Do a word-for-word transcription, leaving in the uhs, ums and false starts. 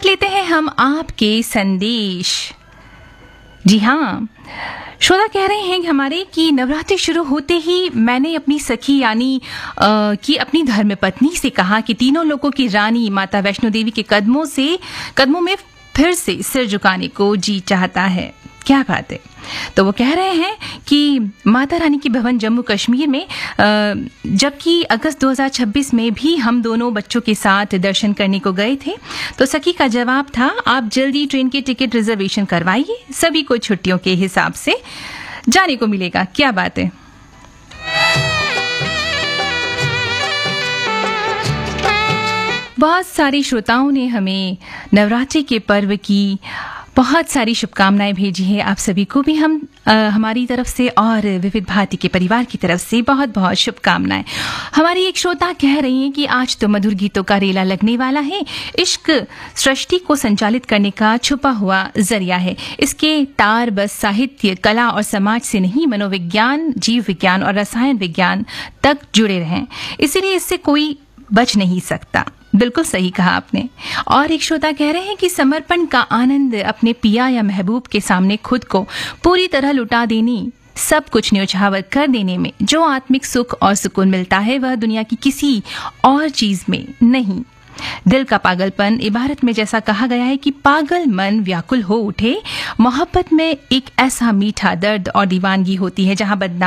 तक लेते हैं हम आपके संदेश। जी हाँ, श्रोता कह रहे हैं कि हमारे कि नवरात्रि शुरू होते ही मैंने अपनी सखी यानी अ, कि अपनी धर्मपत्नी से कहा कि तीनों लोगों की रानी माता वैष्णो देवी के कदमों से कदमों में फिर से सिर झुकाने को जी चाहता है। क्या बात है। तो वो कह रहे हैं कि माता रानी की भवन जम्मू कश्मीर में, जबकि अगस्त दो हज़ार छब्बीस में भी हम दोनों बच्चों के साथ दर्शन करने को गए थे। तो सखी का जवाब था, आप जल्दी ट्रेन की टिकट रिजर्वेशन करवाइए, सभी को छुट्टियों के हिसाब से जाने को मिलेगा। क्या बात है। बहुत सारे श्रोताओं ने हमें नवरात्रि के पर्व की बहुत सारी शुभकामनाएं भेजी है। आप सभी को भी हम आ, हमारी तरफ से और विविध भारती के परिवार की तरफ से बहुत बहुत शुभकामनाएं। हमारी एक श्रोता कह रही हैं कि आज तो मधुर गीतों का रेला लगने वाला है। इश्क सृष्टि को संचालित करने का छुपा हुआ जरिया है। इसके तार बस साहित्य, कला और समाज से नहीं, मनोविज्ञान, जीव विज्ञान और रसायन विज्ञान तक जुड़े रहें। इसीलिए इससे कोई बच नहीं सकता। बिल्कुल सही कहा आपने। और एक श्रोता कह रहे हैं कि समर्पण का आनंद अपने पिया या महबूब के सामने खुद को पूरी तरह लुटा देने, सब कुछ न्यौछावर कर देने में जो आत्मिक सुख और सुकून मिलता है वह दुनिया की किसी और चीज में नहीं। दिल का पागलपन, इबारत में जैसा कहा गया है कि पागल मन व्याकुल हो उठे। मोहब्बत में एक ऐसा मीठा दर्द और दीवानगी होती है जहां बदनाम